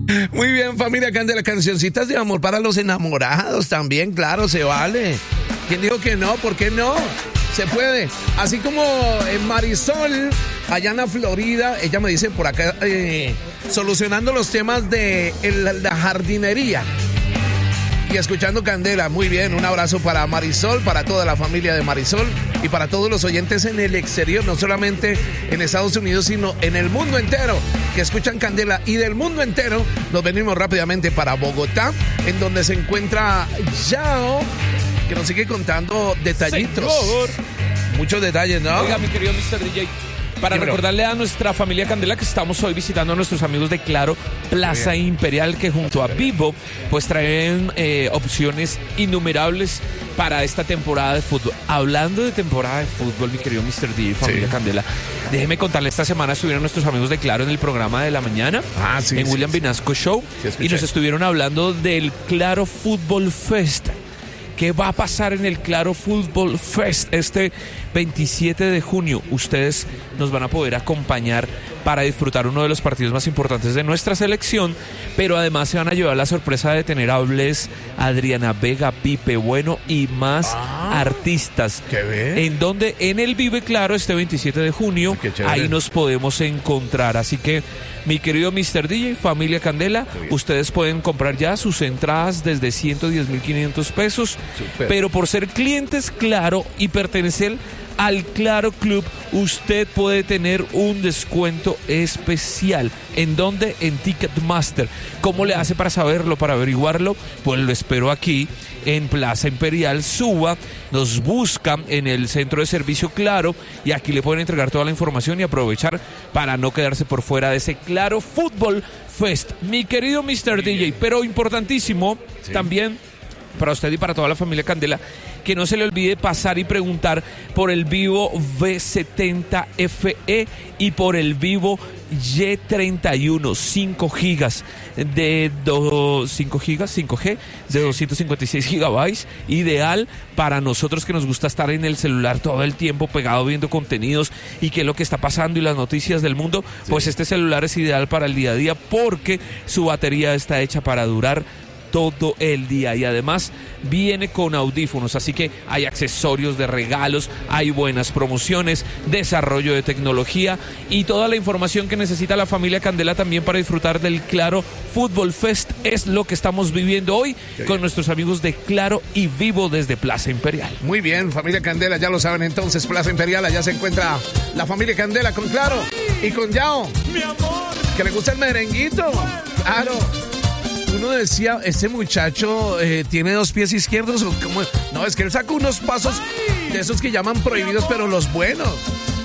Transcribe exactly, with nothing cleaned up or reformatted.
Muy bien, familia Candela, cancioncitas de amor para los enamorados también, claro, se vale. ¿Quién dijo que no? ¿Por qué no? Se puede. Así como en Marisol, allá en la Florida, ella me dice por acá, eh, solucionando los temas de el, la jardinería. Y escuchando Candela, muy bien, un abrazo para Marisol, para toda la familia de Marisol y para todos los oyentes en el exterior, no solamente en Estados Unidos, sino en el mundo entero, que escuchan Candela. Y del mundo entero nos venimos rápidamente para Bogotá, en donde se encuentra Yao, que nos sigue contando detallitos. Señor. Muchos detalles, ¿no? Oiga, mi querido mister D J, para Dímelo. recordarle a nuestra familia Candela que estamos hoy visitando a nuestros amigos de Claro Plaza Imperial, que junto a Vivo pues traen eh, opciones innumerables para esta temporada de fútbol. Hablando de temporada de fútbol, mi querido mister D J, familia Sí. Candela, déjeme contarle, esta semana estuvieron nuestros amigos de Claro en el programa de la mañana, Ah, sí, en sí, William sí. Vinasco Show, Sí, escuché. y nos estuvieron hablando del Claro Fútbol Fest. ¿Qué va a pasar en el Claro Fútbol Fest este veintisiete de junio? Ustedes nos van a poder acompañar para disfrutar uno de los partidos más importantes de nuestra selección, pero además se van a llevar la sorpresa de tener a Bless, Adriana Vega, Pipe Bueno y más Ah, artistas. ¿qué ve? En donde en el Vive Claro este veintisiete de junio, Qué chévere. ahí nos podemos encontrar. Así que, mi querido mister D J, familia Candela, bien. ustedes pueden comprar ya sus entradas desde ciento diez mil quinientos pesos. Súper. Pero por ser clientes Claro y pertenecer al Claro Club, usted puede tener un descuento especial. ¿En dónde? En Ticketmaster. ¿Cómo le hace para saberlo, para averiguarlo? Pues lo espero aquí en Plaza Imperial. Suba, nos busca en el centro de servicio Claro y aquí le pueden entregar toda la información y aprovechar para no quedarse por fuera de ese Claro Fútbol Fest. Mi querido mister D J, pero importantísimo Sí. también para usted y para toda la familia Candela, que no se le olvide pasar y preguntar por el Vivo V setenta F E y por el Vivo Y treinta y uno, cinco gigas de do, cinco gigas, cinco G de doscientos cincuenta y seis gigabytes, ideal para nosotros que nos gusta estar en el celular todo el tiempo pegado viendo contenidos y qué es lo que está pasando y las noticias del mundo. Sí. Pues este celular es ideal para el día a día porque su batería está hecha para durar todo el día y además viene con audífonos, así que hay accesorios de regalos, hay buenas promociones, desarrollo de tecnología y toda la información que necesita la familia Candela también para disfrutar del Claro Fútbol Fest es lo que estamos viviendo hoy con nuestros amigos de Claro y Vivo desde Plaza Imperial. Muy bien, familia Candela, ya lo saben entonces, Plaza Imperial, allá se encuentra la familia Candela con Claro y con Yao, Mi amor. que le gusta el merenguito. Claro. Uno decía, este muchacho eh, tiene dos pies izquierdos o cómo. No, es que él saca unos pasos de esos que llaman prohibidos, pero los buenos.